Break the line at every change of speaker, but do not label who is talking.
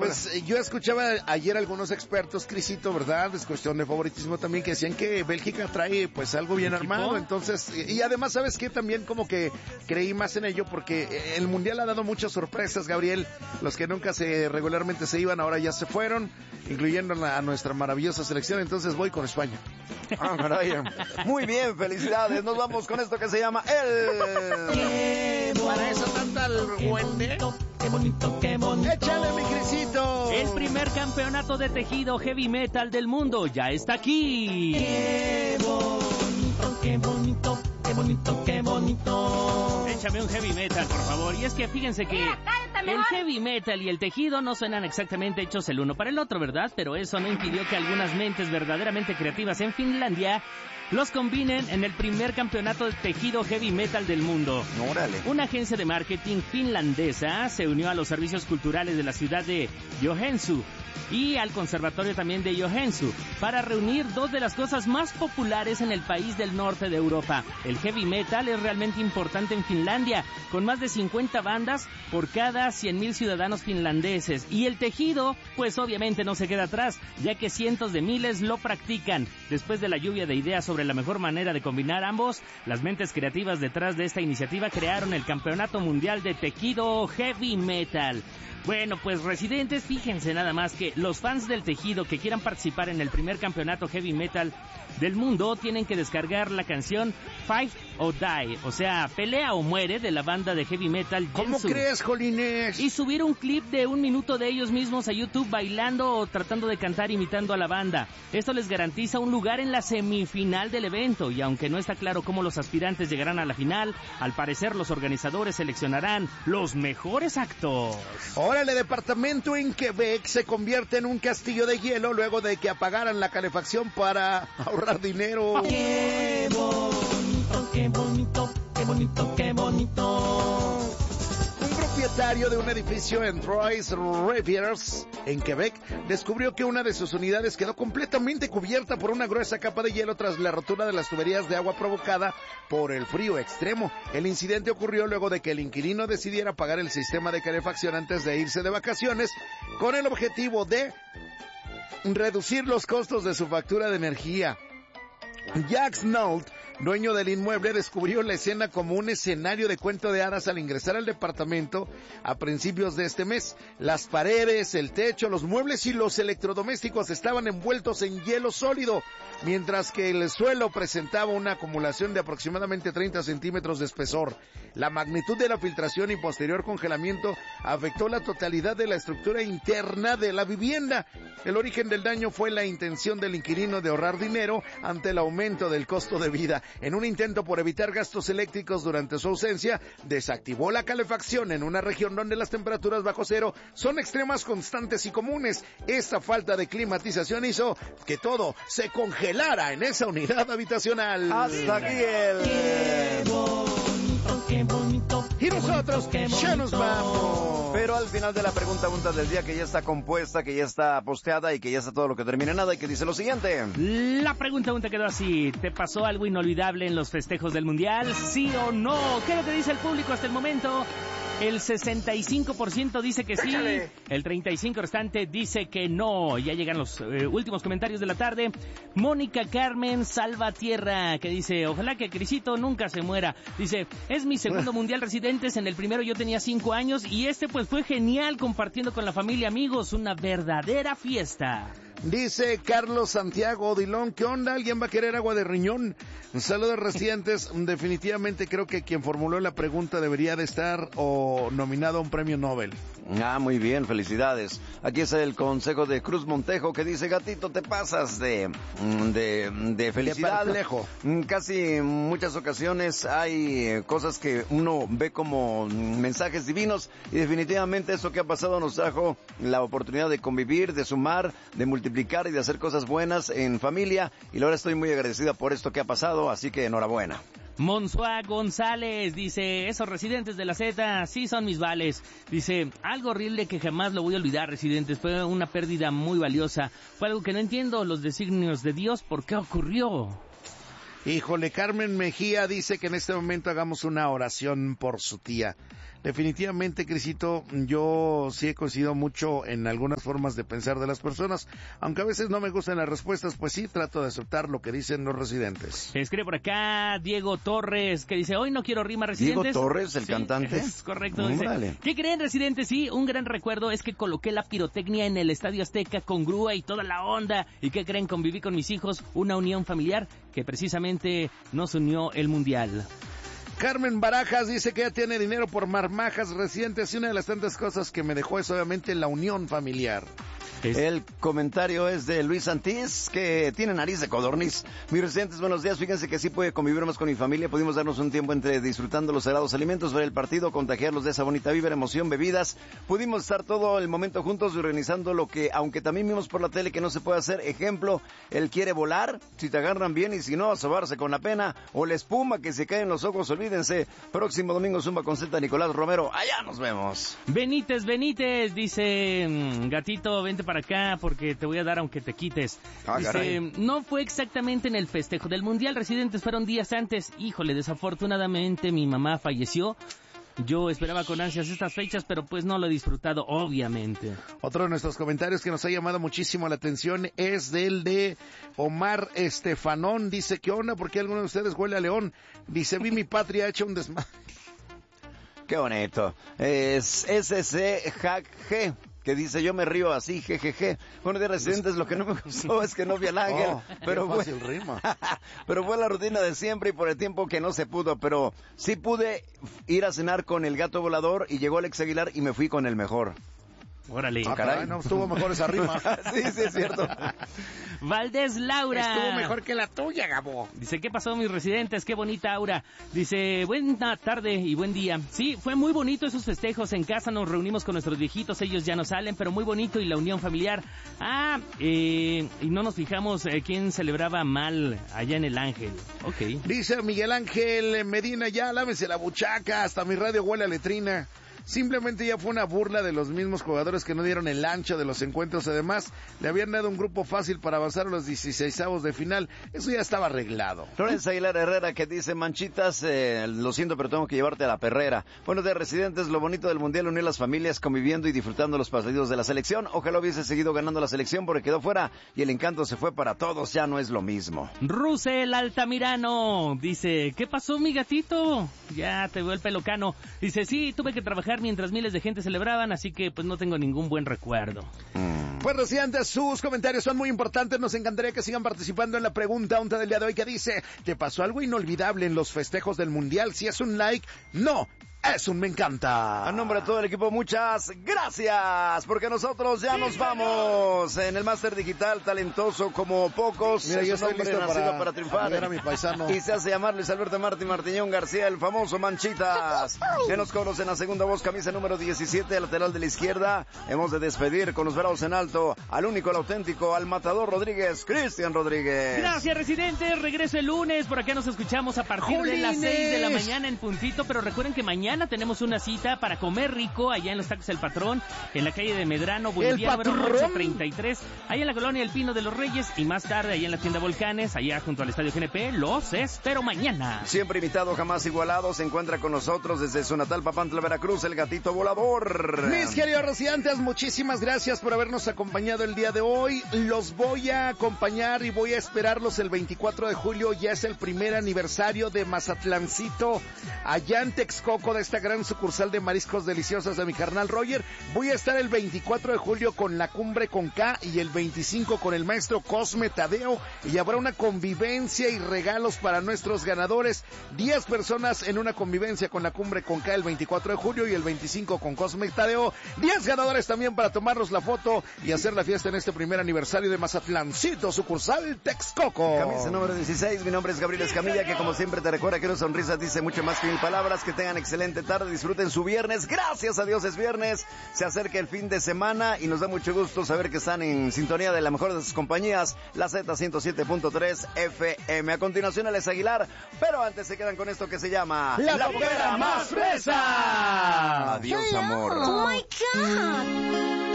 Pues yo escuchaba ayer algunos expertos, Crisito, ¿verdad? Es cuestión de favoritismo también, que decían que Bélgica trae pues algo bien armado, entonces, y además, ¿sabes qué? También como que creí más en ello porque el Mundial ha dado muchas sorpresas, Gabriel. Los que nunca regularmente se iban, ahora ya se fueron, incluyendo a nuestra maravillosa selección, entonces voy con España.
Caray. Muy bien, felicidades. Nos vamos con esto que se llama
¿Qué para eso tanta argüende?
Qué bonito, qué bonito.
¡Échale, mi Crisito!
El primer campeonato de tejido heavy metal del mundo ya está aquí.
Qué bonito, qué bonito, qué bonito, qué bonito.
Échame un heavy metal, por favor. Y es que fíjense que el heavy metal y el tejido no suenan exactamente hechos el uno para el otro, ¿verdad? Pero eso no impidió que algunas mentes verdaderamente creativas en Finlandia los combinen en el primer campeonato de tejido heavy metal del mundo.
¡Órale!
Una agencia de marketing finlandesa se unió a los servicios culturales de la ciudad de Joensuu y al conservatorio también de Joensuu para reunir dos de las cosas más populares en el país del norte de Europa. El heavy metal es realmente importante en Finlandia, con más de 50 bandas por cada 100,000 ciudadanos finlandeses. Y el tejido, pues obviamente no se queda atrás, ya que cientos de miles lo practican. Después de la lluvia de ideas sobre la mejor manera de combinar ambos, las mentes creativas detrás de esta iniciativa crearon el Campeonato Mundial de Tejido Heavy Metal. Bueno, pues residentes, fíjense nada más que los fans del tejido que quieran participar en el primer campeonato heavy metal del mundo tienen que descargar la canción Fight or Die, o sea, pelea o muere, de la banda de heavy metal
¿Cómo
Joensuu.
crees, Jolines?
Y subir un clip de 1 minuto de ellos mismos a YouTube bailando o tratando de cantar imitando a la banda. Esto les garantiza un lugar en la semifinal del evento, y aunque no está claro cómo los aspirantes llegarán a la final, al parecer los organizadores seleccionarán los mejores actos.
Órale, departamento en Quebec se convierte en un castillo de hielo luego de que apagaran la calefacción para ahorrar dinero.
Qué bonito, qué bonito, qué bonito, qué bonito.
Un propietario de un edificio en Trois-Rivières, en Quebec, descubrió que una de sus unidades quedó completamente cubierta por una gruesa capa de hielo tras la rotura de las tuberías de agua provocada por el frío extremo. El incidente ocurrió luego de que el inquilino decidiera apagar el sistema de calefacción antes de irse de vacaciones, con el objetivo de reducir los costos de su factura de energía. Jack Snout, dueño del inmueble, descubrió la escena como un escenario de cuento de hadas al ingresar al departamento a principios de este mes. Las paredes, el techo, los muebles y los electrodomésticos estaban envueltos en hielo sólido, mientras que el suelo presentaba una acumulación de aproximadamente 30 centímetros de espesor. La magnitud de la filtración y posterior congelamiento afectó la totalidad de la estructura interna de la vivienda. El origen del daño fue la intención del inquilino de ahorrar dinero ante el aumento del costo de vida. En un intento por evitar gastos eléctricos durante su ausencia, desactivó la calefacción en una región donde las temperaturas bajo cero son extremas, constantes y comunes. Esta falta de climatización hizo que todo se congelara en esa unidad habitacional.
Hasta aquí el...
Qué bonito, qué bonito.
Y nosotros ya nos vamos.
Pero al final de la pregunta del día, que ya está compuesta, que ya está posteada y que ya está todo lo que termina en nada, y que dice lo siguiente.
La pregunta quedó así: ¿te pasó algo inolvidable en los festejos del Mundial? ¿Sí o no? ¿Qué es lo que dice el público hasta el momento? El 65% dice que sí, el 35% restante dice que no. Ya llegan los últimos comentarios de la tarde. Mónica Carmen Salvatierra, que dice: ojalá que Crisito nunca se muera. Dice: es mi segundo Mundial Residentes, en el primero yo tenía 5 años y este pues fue genial, compartiendo con la familia, amigos, una verdadera fiesta.
Dice Carlos Santiago Odilón: ¿qué onda? ¿Alguien va a querer agua de riñón? Un saludo, residentes. Definitivamente creo que quien formuló la pregunta debería de estar nominado a un premio Nobel.
Ah, muy bien, felicidades. Aquí es el consejo de Cruz Montejo, que dice: gatito, te pasas de felicidad.
De perplejo.
Casi muchas ocasiones hay cosas que uno ve como mensajes divinos, y definitivamente eso que ha pasado nos trajo la oportunidad de convivir, de sumar, de multiplicar y de hacer cosas buenas en familia, y la verdad estoy muy agradecida por esto que ha pasado, así que enhorabuena.
Monsuá González dice: esos residentes de la Z sí son mis vales. Dice: algo horrible que jamás lo voy a olvidar, residentes. Fue una pérdida muy valiosa. Fue algo que no entiendo los designios de Dios. ¿Por qué ocurrió?
Híjole, Carmen Mejía dice que en este momento hagamos una oración por su tía. Definitivamente, Crisito, yo sí he coincidido mucho en algunas formas de pensar de las personas, aunque a veces no me gustan las respuestas, pues sí trato de aceptar lo que dicen los residentes.
Escribe por acá Diego Torres, que dice, hoy no quiero rima, residentes.
Diego Torres, el cantante.
Es correcto, dice, ¿qué creen, residentes? Sí, un gran recuerdo es que coloqué la pirotecnia en el Estadio Azteca con grúa y toda la onda. ¿Y qué creen? Conviví con mis hijos, una unión familiar que precisamente nos unió el Mundial.
Carmen Barajas dice que ya tiene dinero por marmajas residentes y una de las tantas cosas que me dejó es obviamente la unión familiar.
El comentario es de Luis Santís, que tiene nariz de codorniz. Mis residentes, buenos días. Fíjense que sí pude convivir más con mi familia. Pudimos darnos un tiempo entre disfrutando los sagrados alimentos, ver el partido, contagiarlos de esa bonita vibra, emoción, bebidas. Pudimos estar todo el momento juntos organizando lo que, aunque también vimos por la tele que no se puede hacer. Ejemplo, él quiere volar, si te agarran bien, y si no, a sobarse con la pena. O la espuma que se cae en los ojos, olvídense. Próximo domingo, Zumba con Z, Nicolás Romero. Allá nos vemos.
Benítez, dice, gatito, vente para acá porque te voy a dar aunque te quites. Dice,
caray.
No fue exactamente en el festejo del Mundial, residentes, fueron días antes. Híjole, desafortunadamente mi mamá falleció. Yo esperaba con ansias estas fechas, pero pues no lo he disfrutado, obviamente.
Otro de nuestros comentarios que nos ha llamado muchísimo la atención es del de Omar Estefanón. Dice, ¿qué onda? ¿Por qué alguno de ustedes huele a león? Dice, vi mi patria hecha un desmadre.
Qué bonito. Es SC Hack G, que dice, yo me río así, jejeje. Bueno, de residentes, lo que no me gustó es que no vi al ángel. Pero
fácil rima.
Pero fue la rutina de siempre y por el tiempo que no se pudo. Pero sí pude ir a cenar con el gato volador y llegó Alex Aguilar y me fui con el mejor.
Órale.
Caray, no estuvo mejor esa rima.
Sí, es cierto.
Valdés Laura.
Estuvo mejor que la tuya, Gabo.
Dice, ¿qué pasó, mis residentes? Qué bonita aura. Dice, buena tarde y buen día. Sí, fue muy bonito esos festejos. En casa nos reunimos con nuestros viejitos, ellos ya no salen, pero muy bonito y la unión familiar. Y no nos fijamos quién celebraba mal allá en el Ángel. Ok.
Dice Miguel Ángel Medina, ya lávese la buchaca, hasta mi radio huele a letrina. Simplemente ya fue una burla de los mismos jugadores que no dieron el ancho de los encuentros. Además, le habían dado un grupo fácil para avanzar a los 16avos de final. Eso ya estaba arreglado.
Lorenzo Aguilar Herrera, que dice, Manchitas, lo siento, pero tengo que llevarte a la perrera. Bueno, de residentes, lo bonito del Mundial, unir las familias, conviviendo y disfrutando los partidos de la selección. Ojalá hubiese seguido ganando la selección porque quedó fuera y el encanto se fue para todos. Ya no es lo mismo.
Rusel Altamirano dice, ¿qué pasó, mi gatito? Ya te veo el pelo cano. Dice, sí, tuve que trabajar mientras miles de gente celebraban, así que pues no tengo ningún buen recuerdo.
Pues residentes, sus comentarios son muy importantes. Nos encantaría que sigan participando en la pregunta del día de hoy, que dice, ¿te pasó algo inolvidable en los festejos del Mundial? Si es un like, no, es un me encanta.
A nombre de todo el equipo, muchas gracias, porque nosotros ya nos vamos en el máster digital, talentoso como pocos.
Mira, yo
es un
estoy
hombre
listo
nacido para triunfar.
a mi paisano.
Y se hace llamar Luis Alberto Martínez García, el famoso Manchitas. Que nos conoce en la segunda voz, camisa número 17, lateral de la izquierda. Hemos de despedir con los brazos en alto al único, al auténtico, al matador Rodríguez, Cristian Rodríguez.
Gracias, residentes. Regreso el lunes. Por acá nos escuchamos a partir de las 6 de la mañana en puntito. Pero recuerden que mañana tenemos una cita para comer rico allá en los Tacos El Patrón, en la calle de Medrano, Boliviano, número 833, allá en la colonia El Pino de los Reyes, y más tarde allá en la tienda Volcanes, allá junto al Estadio GNP. Los espero mañana.
Siempre invitado, jamás igualado, se encuentra con nosotros desde su natal Papantla, Veracruz, el gatito volador.
Mis queridos residentes, muchísimas gracias por habernos acompañado el día de hoy. Los voy a acompañar y voy a esperarlos el 24 de julio. Ya es el primer aniversario de Mazatlancito, allá en Texcoco, de esta gran sucursal de mariscos deliciosos de mi carnal Roger. Voy a estar el 24 de julio con la Cumbre con K y el 25 con el maestro Cosme Tadeo, y habrá una convivencia y regalos para nuestros ganadores. 10 personas en una convivencia con la Cumbre con K el 24 de julio y el 25 con Cosme Tadeo. 10 ganadores también para tomarnos la foto y hacer la fiesta en este primer aniversario de Mazatlancito, sucursal Texcoco.
Camisa número 16, mi nombre es Gabriel Escamilla, que como siempre te recuerda que una sonrisa dice mucho más que 1000 palabras. Que tengan excelente tarde, disfruten su viernes. Gracias a Dios es viernes, se acerca el fin de semana y nos da mucho gusto saber que están en sintonía de la mejor de sus compañías, la Z107.3 FM. A continuación, Alex Aguilar, pero antes se quedan con esto que se llama
La Poguera Más Fresa.
Adiós, amor.
Oh my God.